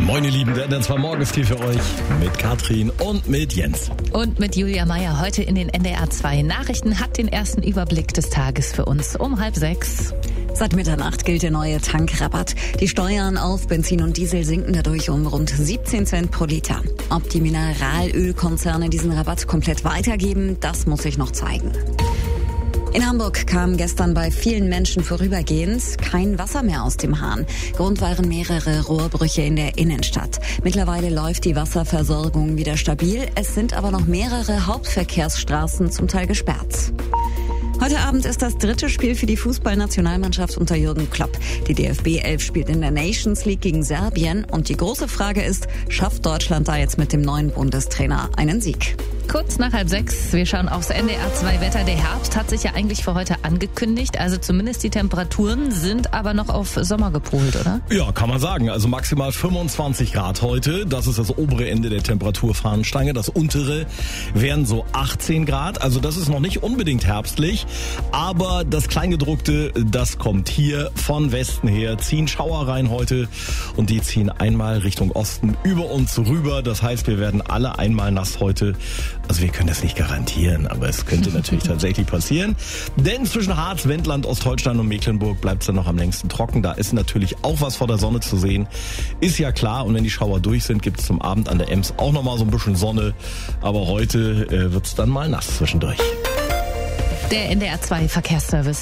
Moin ihr Lieben, der NDR 2 Morgenstief für euch mit Katrin und mit Jens. Und mit Julia Meyer heute in den NDR 2 Nachrichten hat den ersten Überblick des Tages für uns um 5:30. Seit Mitternacht gilt der neue Tankrabatt. Die Steuern auf Benzin und Diesel sinken dadurch um rund 17 Cent pro Liter. Ob die Mineralölkonzerne diesen Rabatt komplett weitergeben, das muss sich noch zeigen. In Hamburg kam gestern bei vielen Menschen vorübergehend kein Wasser mehr aus dem Hahn. Grund waren mehrere Rohrbrüche in der Innenstadt. Mittlerweile läuft die Wasserversorgung wieder stabil. Es sind aber noch mehrere Hauptverkehrsstraßen zum Teil gesperrt. Heute Abend ist das dritte Spiel für die Fußballnationalmannschaft unter Jürgen Klopp. Die DFB 11 spielt in der Nations League gegen Serbien. Und die große Frage ist, schafft Deutschland da jetzt mit dem neuen Bundestrainer einen Sieg? Kurz nach 5:30, wir schauen aufs NDR 2 Wetter. Der Herbst hat sich ja eigentlich für heute angekündigt. Also zumindest die Temperaturen sind aber noch auf Sommer gepolt, oder? Ja, kann man sagen. Also maximal 25 Grad heute. Das ist das obere Ende der Temperaturfahnenstange. Das untere wären so 18 Grad. Also das ist noch nicht unbedingt herbstlich. Aber das Kleingedruckte, das kommt hier von Westen her. Ziehen Schauer rein heute und die ziehen einmal Richtung Osten über uns rüber. Das heißt, wir werden alle einmal nass heute. Also wir können das nicht garantieren, aber es könnte natürlich tatsächlich passieren. Denn zwischen Harz, Wendland, Ostholstein und Mecklenburg bleibt es dann noch am längsten trocken. Da ist natürlich auch was vor der Sonne zu sehen. Ist ja klar. Und wenn die Schauer durch sind, gibt es zum Abend an der Ems auch nochmal so ein bisschen Sonne. Aber heute wird es dann mal nass zwischendurch. Der NDR 2 Verkehrsservice.